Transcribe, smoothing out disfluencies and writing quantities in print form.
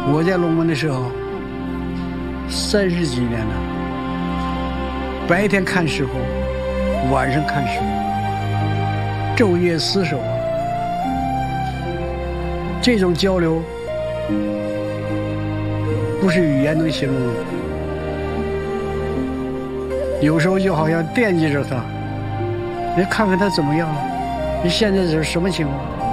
我在龙门的时候，30几年了，白天看石虎，晚上看石虎，昼夜厮守啊。这种交流不是语言能形容的，有时候就好像惦记着他，你看看他怎么样了，你现在是什么情况？